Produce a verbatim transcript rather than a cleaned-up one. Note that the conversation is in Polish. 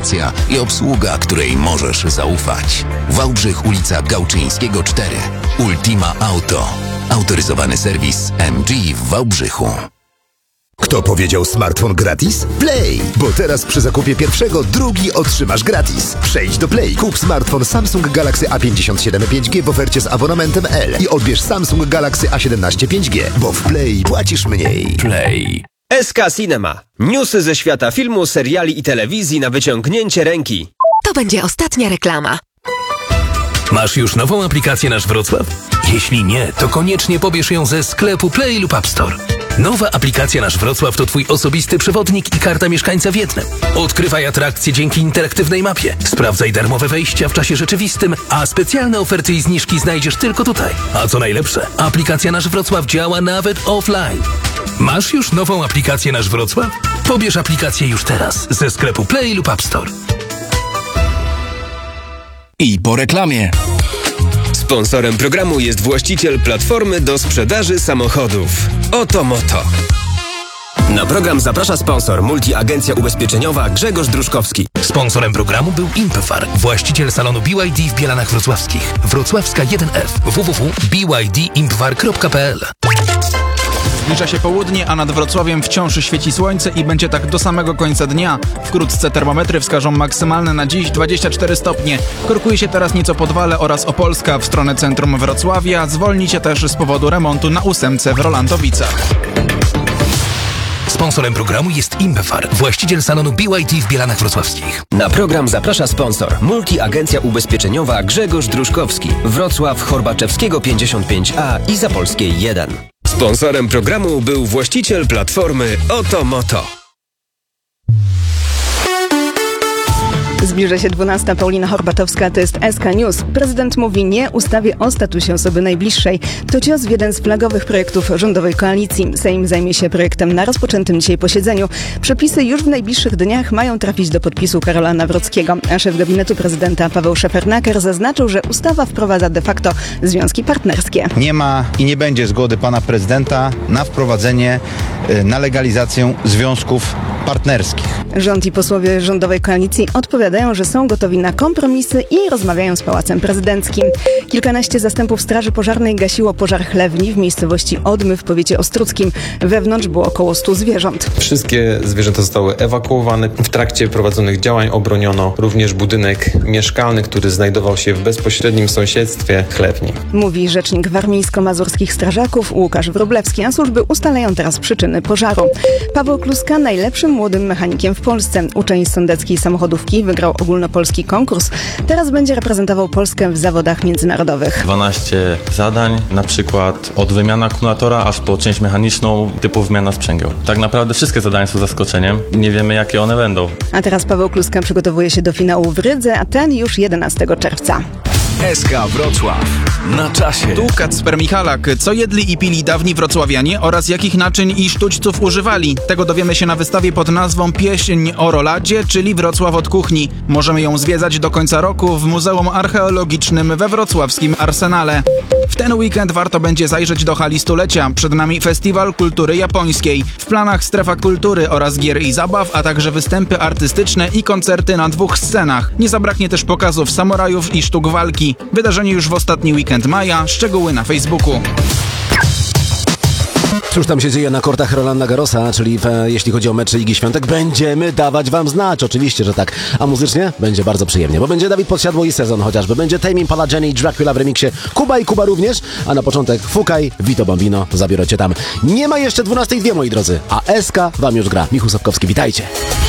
rejestracja i obsługa, której możesz zaufać. Wałbrzych, ulica Gałczyńskiego cztery. Ultima Auto. Autoryzowany serwis M G w Wałbrzychu. Kto powiedział smartfon gratis? Play! Bo teraz przy zakupie pierwszego drugi otrzymasz gratis. Przejdź do Play, kup smartfon Samsung Galaxy A pięćdziesiąt siedem pięć G w ofercie z abonamentem L i odbierz Samsung Galaxy A siedemnaście pięć G, bo w Play płacisz mniej. Play. S K Cinema. Newsy ze świata filmu, seriali i telewizji na wyciągnięcie ręki. To będzie ostatnia reklama. Masz już nową aplikację Nasz Wrocław? Jeśli nie, to koniecznie pobierz ją ze sklepu Play lub App Store. Nowa aplikacja Nasz Wrocław to twój osobisty przewodnik i karta mieszkańca w jednym. Odkrywaj atrakcje dzięki interaktywnej mapie. Sprawdzaj darmowe wejścia w czasie rzeczywistym, a specjalne oferty i zniżki znajdziesz tylko tutaj. A co najlepsze, aplikacja Nasz Wrocław działa nawet offline. Masz już nową aplikację Nasz Wrocław? Pobierz aplikację już teraz ze sklepu Play lub App Store. I po reklamie. Sponsorem programu jest właściciel platformy do sprzedaży samochodów Oto Moto. Na program zaprasza sponsor Multiagencja Ubezpieczeniowa Grzegorz Druszkowski. Sponsorem programu był Impefar, właściciel salonu B Y D w Bielanach Wrocławskich. Wrocławska jeden F. w w w kropka b y d impefar kropka p l. Zbliża się południe, a nad Wrocławiem wciąż świeci słońce i będzie tak do samego końca dnia. Wkrótce termometry wskażą maksymalne na dziś dwadzieścia cztery stopnie. Korkuje się teraz nieco Podwale oraz Opolska w stronę centrum Wrocławia. Zwolni się też z powodu remontu na ósemce w Rolandowicach. Sponsorem programu jest Impefar, właściciel salonu B Y D w Bielanach Wrocławskich. Na program zaprasza sponsor Multiagencja Ubezpieczeniowa Grzegorz Druszkowski. Wrocław, Chorbaczewskiego pięćdziesiąt pięć A i Zapolskiej jeden. Sponsorem programu był właściciel platformy Oto Moto. Zbliża się dwunasta. Paulina Horbatowska, to jest S K News. Prezydent mówi nie ustawie o statusie osoby najbliższej. To cios w jeden z flagowych projektów rządowej koalicji. Sejm zajmie się projektem na rozpoczętym dzisiaj posiedzeniu. Przepisy już w najbliższych dniach mają trafić do podpisu Karola Nawrockiego. A szef gabinetu prezydenta Paweł Szefernaker zaznaczył, że ustawa wprowadza de facto związki partnerskie. Nie ma i nie będzie zgody pana prezydenta na wprowadzenie, na legalizację związków partnerskich. Rząd i posłowie rządowej koalicji odpowiadają, że są gotowi na kompromisy i rozmawiają z Pałacem Prezydenckim. Kilkanaście zastępów Straży Pożarnej gasiło pożar chlewni w miejscowości Odmy w powiecie ostródzkim. Wewnątrz było około stu zwierząt. Wszystkie zwierzęta zostały ewakuowane. W trakcie prowadzonych działań obroniono również budynek mieszkalny, który znajdował się w bezpośrednim sąsiedztwie chlewni. Mówi rzecznik warmińsko-mazurskich strażaków Łukasz Wróblewski, a służby ustalają teraz przyczyny pożaru. Paweł Kluska, najlepszym młodym mechanikiem w Polsce. Uczeń z sądeckiej samochodówki wygrał ogólnopolski konkurs. Teraz będzie reprezentował Polskę w zawodach międzynarodowych. dwanaście zadań, na przykład od wymiany akumulatora aż po część mechaniczną typu wymiana sprzęgieł. Tak naprawdę wszystkie zadania są zaskoczeniem. Nie wiemy, jakie one będą. A teraz Paweł Kluska przygotowuje się do finału w Rydze, a ten już jedenastego czerwca. S K Wrocław. Na czasie. Tu Kacper Michalak. Co jedli i pili dawni wrocławianie oraz jakich naczyń i sztućców używali? Tego dowiemy się na wystawie pod nazwą Pieśń o Roladzie, czyli Wrocław od kuchni. Możemy ją zwiedzać do końca roku w Muzeum Archeologicznym we wrocławskim Arsenale. W ten weekend warto będzie zajrzeć do hali stulecia. Przed nami Festiwal Kultury Japońskiej. W planach strefa kultury oraz gier i zabaw, a także występy artystyczne i koncerty na dwóch scenach. Nie zabraknie też pokazów samurajów i sztuk walki. Wydarzenie już w ostatni weekend maja. Szczegóły na Facebooku. Cóż tam się dzieje na kortach Rolanda Garrosa, czyli w, jeśli chodzi o mecze Ligi Świątek, będziemy dawać wam znać, oczywiście, że tak. A muzycznie będzie bardzo przyjemnie, bo będzie Dawid Podsiadło i Sezon chociażby, będzie Tame Impala, Jenny, Dracula w remiksie, Kuba i Kuba również, a na początek Fukaj, Vito Bambino, zabiorę cię tam. Nie ma jeszcze dwunastej dwie, moi drodzy, a S K wam już gra. Michał Sapkowski, witajcie.